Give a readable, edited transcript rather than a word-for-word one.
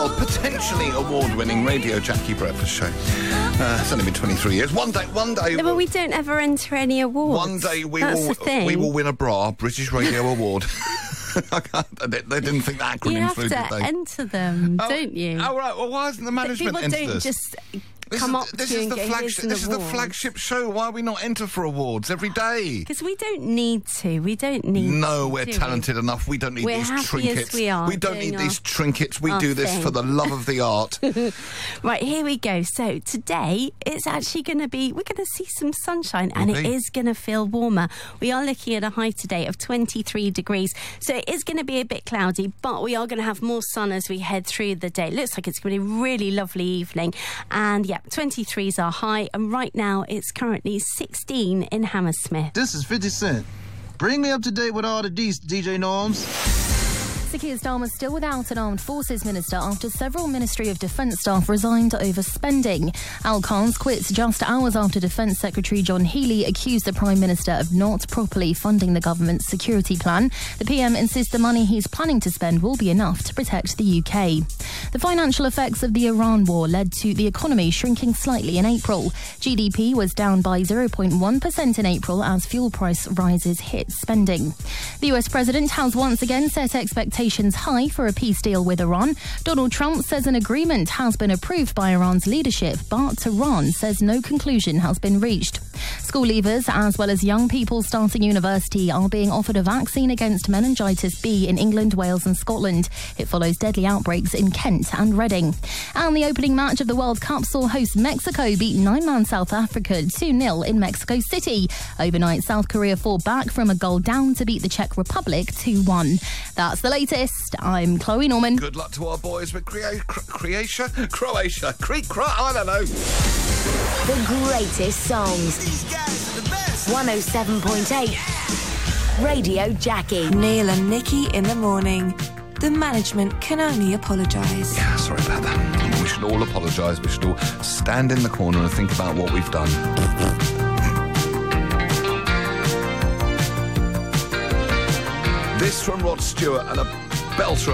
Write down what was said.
Potentially award-winning Radio Jackie breakfast show. It's only been 23 years. One day. No, but we don't ever enter any awards. One day we will win a British Radio Award. They didn't think that acronym through, did they? You have to enter them, don't you? Oh, right. Well, why isn't the management People entered don't us? just come up to you and go, here's an This is the award. flagship show. Why are we not enter for awards every day? Because we don't need to. We don't need to. No, we're do talented enough. We don't need We're these happy trinkets. as we are, don't doing need these our- trinkets. We our do this thing. for the love of the art. Right, here we go. So today, it's actually going to be, we're going to see some sunshine and it is going to feel warmer. We are looking at a high today of 23 degrees. So it is going to be a bit cloudy, but we are going to have more sun as we head through the day. It looks like it's going to be a really lovely evening. And yeah, 23's our high. And right now, it's currently 16 in Hammersmith. This is 50 Cent. Bring me up to date with all the DJ norms. Sir Keir Starmer still without an armed forces minister after several Ministry of Defence staff resigned over spending. Al Khans quit just hours after Defence Secretary John Healey accused the Prime Minister of not properly funding the government's security plan. The PM insists the money he's planning to spend will be enough to protect the UK. The financial effects of the Iran war led to the economy shrinking slightly in April. GDP was down by 0.1% in April as fuel price rises hit spending. The US President has once again set expectations high for a peace deal with Iran. Donald Trump says an agreement has been approved by Iran's leadership, but Tehran says no conclusion has been reached. School leavers, as well as young people starting university, are being offered a vaccine against meningitis B in England, Wales and Scotland. It follows deadly outbreaks in Kent and Reading. And the opening match of the World Cup saw host Mexico beat 9-man South Africa 2-0 in Mexico City. Overnight, South Korea fought back from a goal down to beat the Czech Republic 2-1. That's the latest. I'm Chloe Norman. Good luck to our boys with Croatia. I don't know. The greatest songs. 107.8 Radio Jackie. Neil and Nikki in the morning. The management can only apologise. Yeah, sorry about that. We should all apologise. We should all stand in the corner and think about what we've done. This from Rod Stewart and a belter